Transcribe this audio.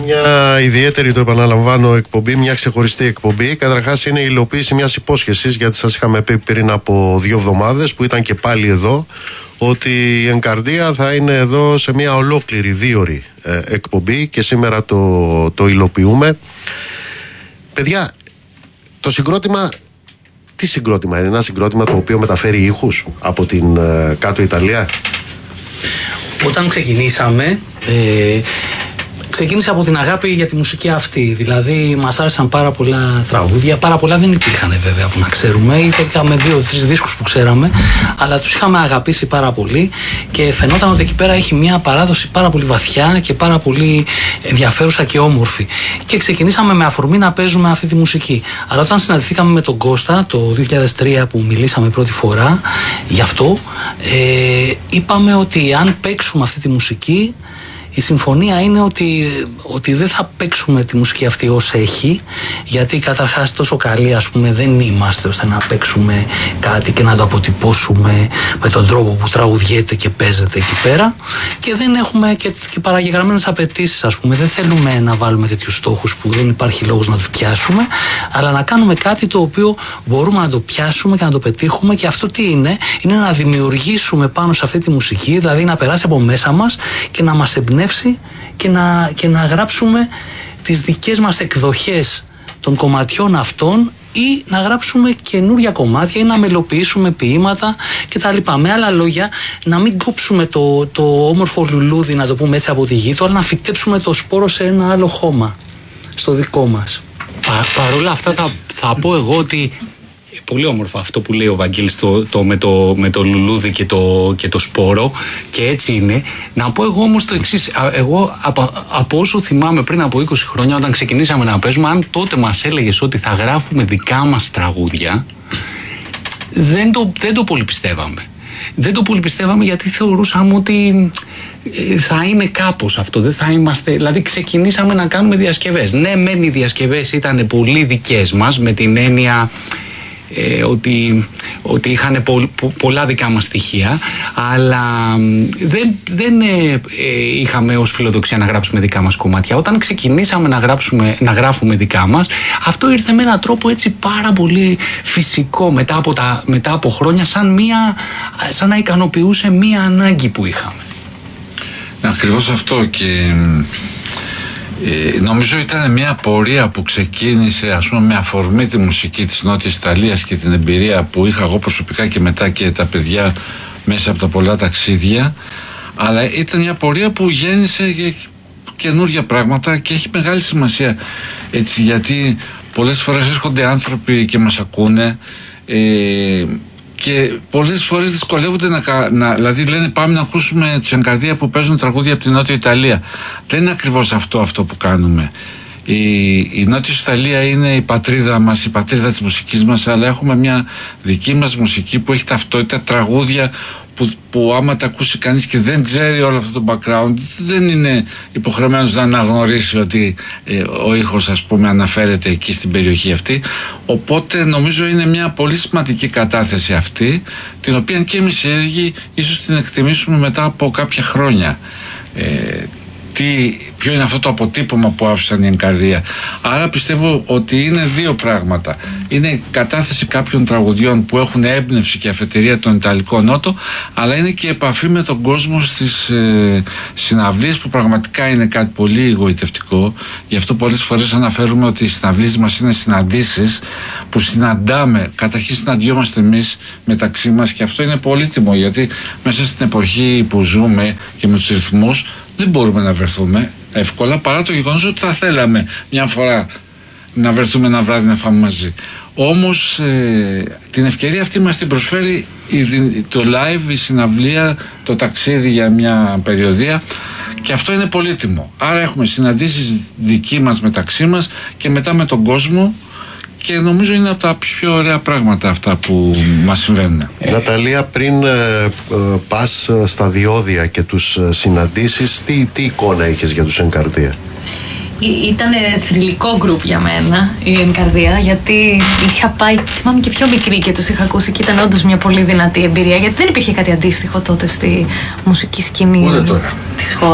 μια ιδιαίτερη, το επαναλαμβάνω, εκπομπή, μια ξεχωριστή εκπομπή. Καταρχάς είναι η υλοποίηση μιας υπόσχεσης, γιατί σας είχαμε πει πριν από 2 εβδομάδες που ήταν και πάλι εδώ, ότι η Ενκαρδία θα είναι εδώ σε μια ολόκληρη 2ωρη εκπομπή και σήμερα το υλοποιούμε. Παιδιά, το συγκρότημα, τι συγκρότημα είναι? Ένα συγκρότημα το οποίο μεταφέρει ήχους από την κάτω Ιταλία. Όταν ξεκινήσαμε, ξεκίνησε από την αγάπη για τη μουσική αυτή. Δηλαδή, μας άρεσαν πάρα πολλά τραγούδια. Πάρα πολλά δεν υπήρχαν βέβαια που να ξέρουμε. Είχαμε 2-3 δίσκους που ξέραμε, αλλά τους είχαμε αγαπήσει πάρα πολύ και φαινόταν ότι εκεί πέρα έχει μια παράδοση πάρα πολύ βαθιά και πάρα πολύ ενδιαφέρουσα και όμορφη. Και ξεκινήσαμε με αφορμή να παίζουμε αυτή τη μουσική. Αλλά όταν συναντηθήκαμε με τον Κώστα το 2003 που μιλήσαμε πρώτη φορά γι' αυτό, είπαμε ότι αν παίξουμε αυτή τη μουσική, η συμφωνία είναι ότι δεν θα παίξουμε τη μουσική αυτή ως έχει, γιατί καταρχάς τόσο καλοί ας πούμε δεν είμαστε ώστε να παίξουμε κάτι και να το αποτυπώσουμε με τον τρόπο που τραγουδιέται και παίζεται εκεί πέρα, και δεν έχουμε και παραγεγραμμένες απαιτήσεις ας πούμε. Δεν θέλουμε να βάλουμε τέτοιους στόχους που δεν υπάρχει λόγος να τους πιάσουμε, αλλά να κάνουμε κάτι το οποίο μπορούμε να το πιάσουμε και να το πετύχουμε. Και αυτό τι είναι να δημιουργήσουμε πάνω σε αυτή τη μουσική, δηλαδή να περάσει από μέσα μας και να μας εμπνεύσει και να γράψουμε τις δικές μας εκδοχές των κομματιών αυτών, ή να γράψουμε καινούρια κομμάτια ή να μελοποιήσουμε ποίηματα κτλ. Με άλλα λόγια, να μην κόψουμε το όμορφο λουλούδι, να το πούμε έτσι, από τη γη του, αλλά να φυτέψουμε το σπόρο σε ένα άλλο χώμα, στο δικό μας. Παρόλα αυτά θα πω εγώ ότι πολύ όμορφο αυτό που λέει ο Βαγγέλης με το λουλούδι και το σπόρο, και έτσι είναι. Να πω εγώ όμως το εξής. Εγώ από όσο θυμάμαι πριν από 20 χρόνια, όταν ξεκινήσαμε να παίζουμε, αν τότε μας έλεγες ότι θα γράφουμε δικά μας τραγούδια, δεν το πολύ πιστεύαμε. Δεν το πολύ πιστεύαμε, γιατί θεωρούσαμε ότι θα είναι κάπως αυτό, δεν θα είμαστε. Δηλαδή ξεκινήσαμε να κάνουμε διασκευές. Ναι, μεν οι διασκευές ήταν πολύ δικές μας, με την έννοια ότι είχαν πολλά δικά μας στοιχεία, αλλά δεν είχαμε ως φιλοδοξία να γράψουμε δικά μας κομμάτια. Όταν ξεκινήσαμε να γράφουμε δικά μας, αυτό ήρθε με έναν τρόπο έτσι πάρα πολύ φυσικό, μετά από χρόνια, σαν να ικανοποιούσε μία ανάγκη που είχαμε. Ακριβώς αυτό, και νομίζω ήταν μια πορεία που ξεκίνησε ας πούμε με αφορμή τη μουσική της Νότιας Ιταλίας και την εμπειρία που είχα εγώ προσωπικά και μετά και τα παιδιά μέσα από τα πολλά ταξίδια, αλλά ήταν μια πορεία που γέννησε καινούργια πράγματα και έχει μεγάλη σημασία έτσι, γιατί πολλές φορές έρχονται άνθρωποι και μας ακούνε και πολλές φορές δυσκολεύονται δηλαδή λένε πάμε να ακούσουμε τους Ενκαρδία που παίζουν τραγούδια από την Νότια Ιταλία. Δεν είναι ακριβώς αυτό που κάνουμε. Η Νότια Ιταλία είναι η πατρίδα μας, η πατρίδα της μουσικής μας, αλλά έχουμε μια δική μας μουσική που έχει ταυτότητα, τραγούδια που άμα τα ακούσει κανείς και δεν ξέρει όλο αυτό το background, δεν είναι υποχρεωμένος να αναγνωρίσει ότι ο ήχος ας πούμε αναφέρεται εκεί στην περιοχή αυτή. Οπότε νομίζω είναι μια πολύ σημαντική κατάθεση αυτή, την οποία και εμείς οι ίδιοι ίσως την εκτιμήσουμε μετά από κάποια χρόνια. Ποιο είναι αυτό το αποτύπωμα που άφησαν οι Ενκαρδία. Άρα πιστεύω ότι είναι 2 πράγματα. Είναι κατάθεση κάποιων τραγουδιών που έχουν έμπνευση και αφετηρία τον Ιταλικό Νότο, αλλά είναι και επαφή με τον κόσμο στις συναυλίες, που πραγματικά είναι κάτι πολύ εγωιτευτικό. Γι' αυτό πολλές φορές αναφέρουμε ότι οι συναυλίες μας είναι συναντήσεις που συναντάμε. Καταρχήν συναντιόμαστε εμείς μεταξύ μας, και αυτό είναι πολύτιμο, γιατί μέσα στην εποχή που ζούμε και με τους ρυθμούς δεν μπορούμε να βρεθούμε εύκολα, παρά το γεγονός ότι θα θέλαμε μια φορά να βρεθούμε ένα βράδυ να φάμε μαζί. Όμως την ευκαιρία αυτή μας την προσφέρει το live, η συναυλία, το ταξίδι για μια περιοδία, και αυτό είναι πολύτιμο. Άρα έχουμε συναντήσεις δική μας μεταξύ μας και μετά με τον κόσμο, και νομίζω είναι από τα πιο ωραία πράγματα αυτά που μας συμβαίνουν. Ναταλία, πριν πας στα διόδια και τους συναντήσεις, τι εικόνα είχες για τους Ενκαρδία? Ήταν θρυλικό γκρουπ για μένα η Ενκαρδία, γιατί είχα πάει, θυμάμαι, και πιο μικρή και τους είχα ακούσει και ήταν όντως μια πολύ δυνατή εμπειρία, γιατί δεν υπήρχε κάτι αντίστοιχο τότε στη μουσική σκηνή της χώρας.